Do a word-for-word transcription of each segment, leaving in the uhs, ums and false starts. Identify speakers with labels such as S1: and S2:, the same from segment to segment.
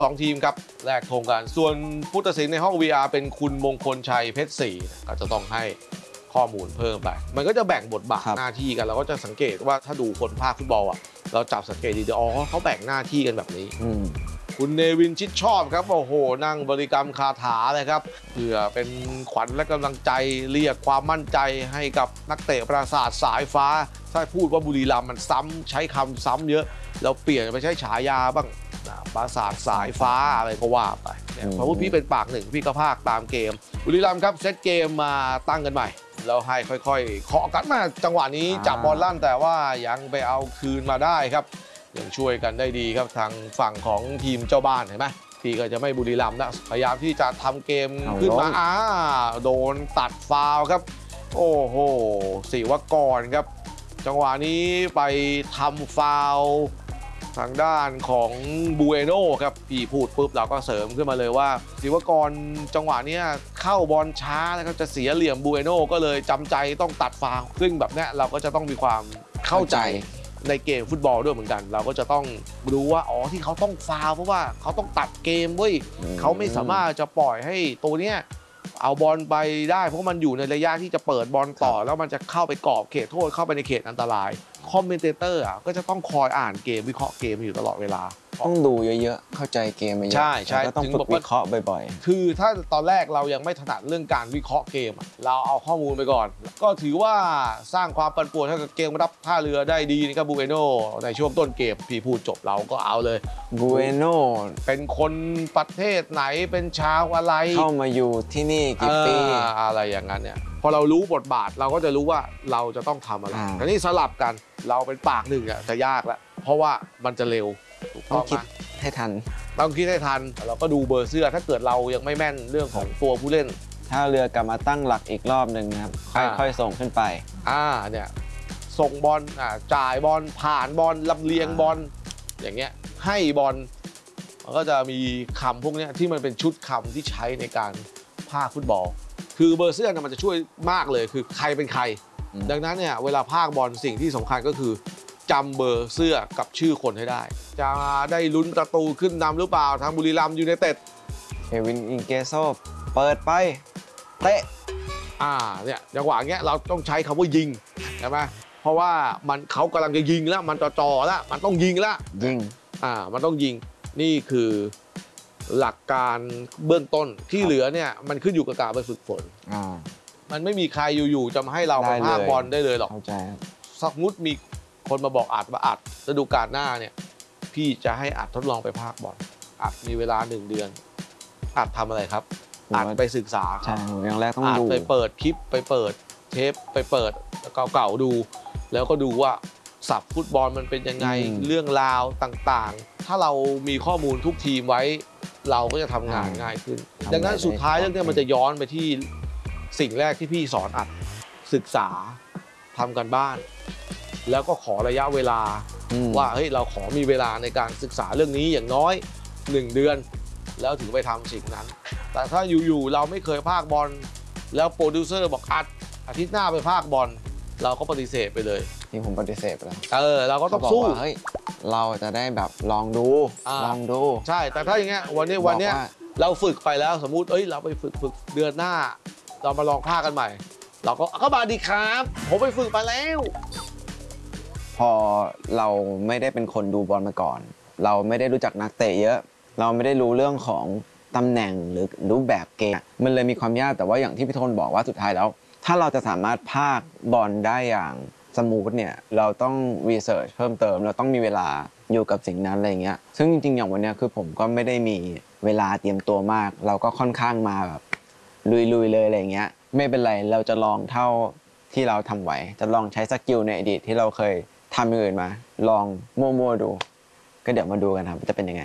S1: สองทีมครับแลกธงกันส่วนผู้ตัดสินในห้อง วี อาร์ เป็นคุณมงคลชัยเพชรศรีก็จะต้องให้ข้อมูลเพิ่มไปมันก็จะแบ่งบทบาทหน้าที่กันเราก็จะสังเกตว่าถ้าดูคนภาคฟุตบอลอ่ะเราจับสังเกตดีๆอ๋อเขาแบ่งหน้าที่กันแบบนี้คุณเนวินชิดชอบครับโอ้โหนั่งบริกรรมคาถาเลยครับเพื่อเป็นขวัญและกำลังใจเรียกความมั่นใจให้กับนักเตะปราสาทสายฟ้าถ้าพูดว่าบุรีรัมย์มันซ้ำใช้คำซ้ำเยอะเราเปลี่ยนไปใช้ฉายาบ้างปราสาทสายฟ้าอะไรก็ว่าไปเนี่ยพอพูดพี่เป็นปากหนึ่งพี่ก็พากตามเกมบุรีรัมย์ครับเซตเกมมาตั้งกันใหม่แล้วให้ค่อยๆเคาะกันมาจังหวะนี้จับบอลลั่นแต่ว่ายังไปเอาคืนมาได้ครับยังช่วยกันได้ดีครับทางฝั่งของทีมเจ้าบ้านเห็นไหมพี่ก็จะไม่บุรีรัมย์นะพยายามที่จะทำเกมขึ้นมาอ้าโดนตัดฟาวล์ครับโอ้โหศิวกรครับจังหวะนี้ไปทำฟาวล์ทางด้านของบูเอโน่ครับพี่พูดปุ๊บเราก็เสริมขึ้นมาเลยว่าศิวกรจังหวะนี้เข้าบอลช้าแล้วก็จะเสียเหลี่ยมบูเอโน่ก็เลยจำใจต้องตัดฟาวล์ซึ่งแบบนี้เราก็จะต้องมีความเข้าใจในเกมฟุตบอลด้วยเหมือนกันเราก็จะต้องรู้ว่าอ๋อที่เขาต้องฟาวล์เพราะว่าเขาต้องตัดเกมเว้ยเขาไม่สามารถจะปล่อยให้ตัวเนี้ยเอาบอลไปได้เพราะมันอยู่ในระยะที่จะเปิดบอลต่อแล้วมันจะเข้าไปกรอบเขตโทษเข้าไปในเขตอันตรายคอมเมนเตเตอร์อ่ะก็จะต้องคอยอ่านเกมวิเคราะห์เกมอยู่ตลอดเวลา
S2: ต้องดูเยอะๆเข้าใจเกมเยอะ
S1: ใช่ใช่
S2: ก็ต้องฝึกวิเคราะห์บ่อย
S1: ๆคือถ้าตอนแรกเรายังไม่ถนัดเรื่องการวิเคราะห์เกมเราเอาข้อมูลไปก่อนก็ถือว่าสร้างความปั่นป่วนให้กับเกมรับท่าเรือได้ดีนะครับบูเอโน่ในช่วงต้นเกมพี่พูดจบเราก็เอาเลย
S2: บูเอโน่
S1: เป็นคนประเทศไหนเป็นชาวอะไร
S2: เข้ามาอยู่ที่นี่กี่ปี
S1: อะไรอย่างนั้นเนี่ยพอเรารู้บทบาทเราก็จะรู้ว่าเราจะต้องทำอะไรแต่นี่สลับกันเราเป็นปากหนึ่งอ่ะจะยากแล้วเพราะว่ามันจะเร็ว
S2: ต้องคิดให้ทัน
S1: ต้องคิดให้ทันเราก็ดูเบอร์เสื้อถ้าเกิดเรายังไม่แม่นเรื่องของตัวผู้เล่น
S2: ถ้าเรือกลับมาตั้งหลักอีกรอบหนึ่งนะครับค่อยๆส่งขึ้นไป
S1: อ่าเนี่ยส่งบอลอ่าจ่ายบอลผ่านบอลลำเลียงบอลอย่างเงี้ยให้บอลมันก็จะมีคำพวกนี้ที่มันเป็นชุดคำที่ใช้ในการพากฟุตบอลคือเบอร์เสื้อเนี่ยมันจะช่วยมากเลยคือใครเป็นใครดังนั้นเนี่ยเวลาพากบอลสิ่งที่สำคัญก็คือจำเบอร์เสื้อกับชื่อคนให้ได้จะได้ลุ้นประตูขึ้นนำหรือเปล่าทางบุรีรัมย์ยูไนเต็ด
S2: เควินอิงเกโซเปิดไปเตะ
S1: อ่าเนี่ยจังหวะเงี้ยเราต้องใช้คำว่ายิงใช่ไหมเพราะว่ามันเขากำลังจะยิงแล้วมันจ่อๆแล้วมันต้องยิงแล้ว
S2: ยิง
S1: อ่ามันต้องยิงนี่คือหลักการเบื้องต้นที่เหลือเนี่ยมันขึ้นอยู่กับการไปฝึกฝน
S2: อ่า
S1: มันไม่มีใครอยู่ๆจะมาให้เราพากบอลได้เลยหรอก
S2: เข้าใจ
S1: สมมุติมีคนมาบอกอัดว่าอัดฤดูกาลหน้าเนี่ยพี่จะให้อัดทดลองไปพากบอลอัดมีเวลาหนึ่งเดือนอัดทำอะไรครับอัดไปศึกษา
S2: ใช่อย่างแรกต้องดู
S1: ไปเปิดคลิปไปเปิดเทปไปเปิดเก่าๆดูแล้วก็ดูว่าศัพท์ฟุตบอลมันเป็นยังไงเรื่องราวต่างๆถ้าเรามีข้อมูลทุกทีมไว้เราก็จะทำงานง่ายขึ้นดังนั้นสุดท้ายเรื่องนี้มันจะย้อนไปที่สิ่งแรกที่พี่สอนอัดศึกษาทำกันบ้านแล้วก็ขอระยะเวลาว่าเฮ้ยเราขอมีเวลาในการศึกษาเรื่องนี้อย่างน้อยหนึ่งเดือนแล้วถึงไปทำสิ่งนั้นแต่ถ้าอยู่ๆเราไม่เคยพากบอลแล้วโปรดิวเซอร์บอกอัดอาทิตย์หน้าไปพากบอลเราก็ปฏิเสธไปเลย
S2: ที่ผมปฏิเสธไปแล้ว
S1: เออเราก็ต้องสู้
S2: เฮ้ยเราจะได้แบบลองดูลองดู
S1: ใช่แต่ถ้าอย่างเงี้ยวันนี้วันเนี้ยเราฝึกไปแล้วสมมุติเอ้ยเราไปฝึกฝึกเดือนหน้าเรามาลองพากกันใหม่เราก็ก็มาดีครับผมไปฝึกมาแล้ว
S2: พอเราไม่ได้เป็นคนดูบอลมาก่อนเราไม่ได้รู้จักนักเตะเยอะเราไม่ได้รู้เรื่องของตำแหน่งหรือรูปแบบเกมมันเลยมีความยากแต่ว่าอย่างที่พี่ธนบอกว่าสุดท้ายแล้วถ้าเราจะสามารถพากบอลได้อย่างสมูทเนี่ยเราต้องรีเสิร์ชเพิ่มเติมเราต้องมีเวลาอยู่กับสิ่งนั้นอะไรเงี้ยซึ่งจริงๆอย่างวันนี้คือผมก็ไม่ได้มีเวลาเตรียมตัวมากเราก็ค่อนข้างมาแบบลุยๆเลยอะไรเงี้ยไม่เป็นไรเราจะลองเท่าที่เราทำไหวจะลองใช้สกิลในอดีตที่เราเคยทำอย่างอื่นมาลองมั่วๆดูก็เดี๋ยวมาดูกันครับจะเป็นยังไง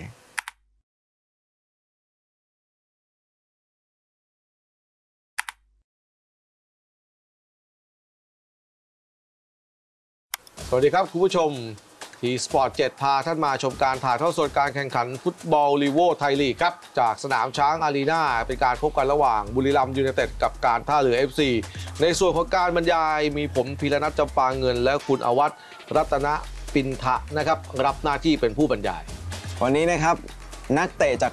S1: สวัสดีครับคุณผู้ชมทีสปอร์ตเจ็ดพาท่านมาชมการถ่ายทอดสดการแข่งขันฟุตบอลลีโวไทยลีกครับจากสนามช้างอารีนาเป็นการพบกันระหว่างบุรีรัมย์ยูไนเต็ดกับการท่าเรือ เอฟ ซี ในส่วนของการบรรยายมีผมพีรนัท จำปาเงินและคุณอวัฒน์รัตนปินทะนะครับรับหน้าที่เป็นผู้บรรยาย
S2: วันนี้นะครับนักเตะจาก